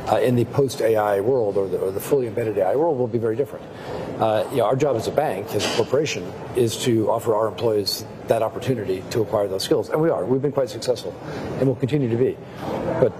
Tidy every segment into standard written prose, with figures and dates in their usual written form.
in the post-AI world or the fully embedded AI world will be very different. Our job as a bank, as a corporation, is to offer our employees that opportunity to acquire those skills, and we are. We've been quite successful, and will continue to be. But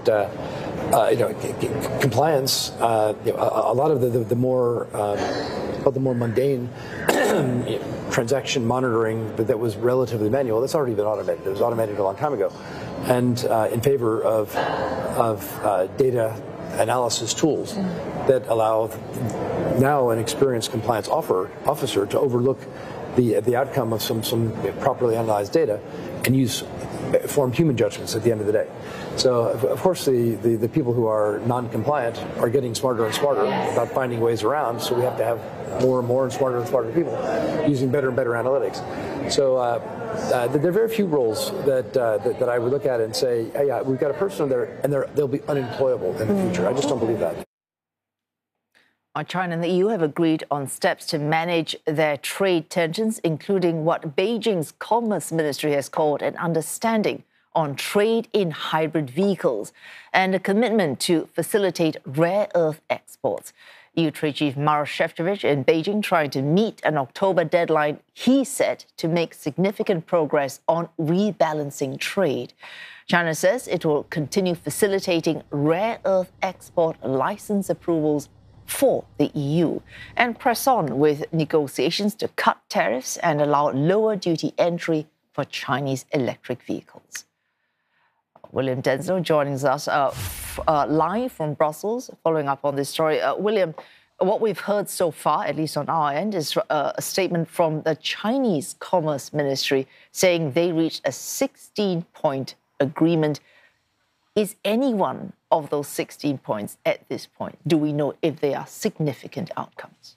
compliance, a lot of the more mundane transaction monitoring that was relatively manual, that's already been automated. It was automated a long time ago, and in favor of data analysis tools that allow now an experienced compliance officer to overlook the outcome of some properly analyzed data and use formed human judgments at the end of the day. So, of course, the people who are non-compliant are getting smarter and smarter about finding ways around, so we have to have more and more and smarter people using better and better analytics. So there are very few roles that I would look at and say, hey, yeah, we've got a person there, and they'll be unemployable in the future. I just don't believe that. China and the EU have agreed on steps to manage their trade tensions, including what Beijing's Commerce Ministry has called an understanding on trade in hybrid vehicles and a commitment to facilitate rare earth exports. EU Trade Chief Maroš Šefčovič in Beijing trying to meet an October deadline he set to make significant progress on rebalancing trade. China says it will continue facilitating rare earth export license approvals for the EU and press on with negotiations to cut tariffs and allow lower duty entry for Chinese electric vehicles. William Denzil joining us live from Brussels, following up on this story. William, what we've heard so far, at least on our end, is a statement from the Chinese Commerce Ministry saying they reached a 16-point agreement. Is any one of those 16 points at this point, do we know if they are significant outcomes?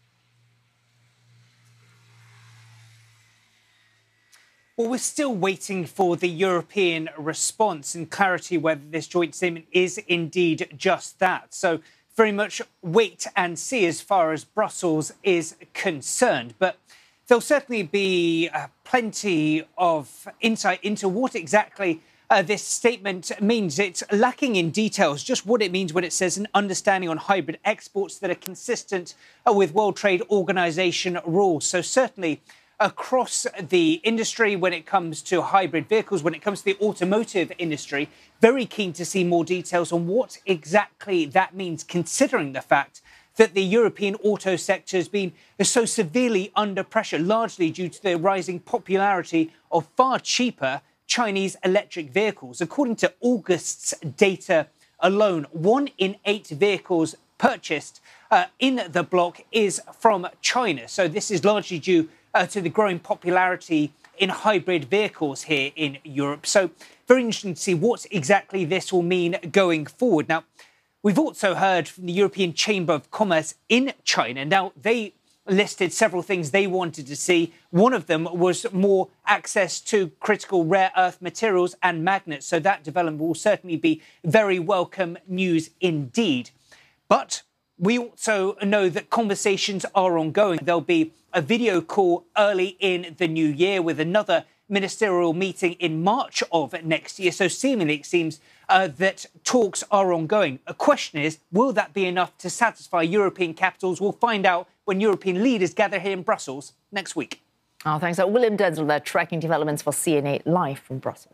Well, we're still waiting for the European response and clarity whether this joint statement is indeed just that. So very much wait and see as far as Brussels is concerned. But there'll certainly be plenty of insight into what exactly this statement means. It's lacking in details, just what it means when it says an understanding on hybrid exports that are consistent with World Trade Organization rules. So certainly across the industry, when it comes to hybrid vehicles, when it comes to the automotive industry, very keen to see more details on what exactly that means, considering the fact that the European auto sector has been so severely under pressure, largely due to the rising popularity of far cheaper Chinese electric vehicles. According to August's data alone, 1 in 8 vehicles purchased in the bloc is from China. So this is largely due to the growing popularity in hybrid vehicles here in Europe. So very interesting to see what exactly this will mean going forward. Now, we've also heard from the European Chamber of Commerce in China. Now, they listed several things they wanted to see. One of them was more access to critical rare earth materials and magnets. So that development will certainly be very welcome news indeed. But we also know that conversations are ongoing. There'll be a video call early in the new year with another ministerial meeting in March of next year. So seemingly it seems that talks are ongoing. A question is, will that be enough to satisfy European capitals? We'll find out when European leaders gather here in Brussels next week. Oh, thanks. William Denzil there, tracking developments for CNA live from Brussels.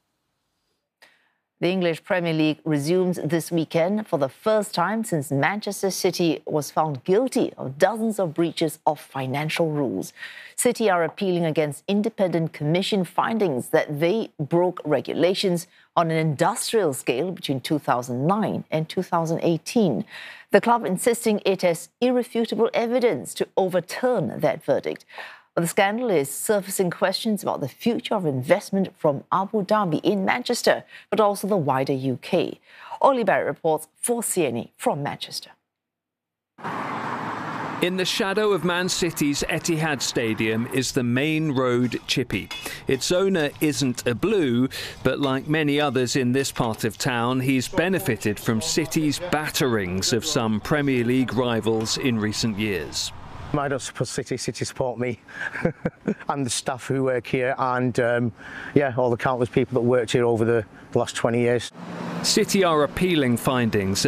The English Premier League resumes this weekend for the first time since Manchester City was found guilty of dozens of breaches of financial rules. City are appealing against independent commission findings that they broke regulations on an industrial scale between 2009 and 2018. The club insisting it has irrefutable evidence to overturn that verdict. But the scandal is surfacing questions about the future of investment from Abu Dhabi in Manchester, but also the wider UK. Ollie Barrett reports for CNA from Manchester. In the shadow of Man City's Etihad Stadium is the main road Chippy. Its owner isn't a Blue, but like many others in this part of town, he's benefited from City's batterings of some Premier League rivals in recent years. I don't support City, City support me and the staff who work here and, yeah, all the countless people that worked here over the last 20 years. City are appealing findings